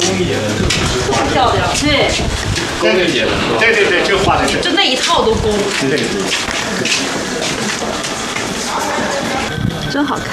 漂亮，对。 对，这画的是。 就那一套都勾。 对。 真好看。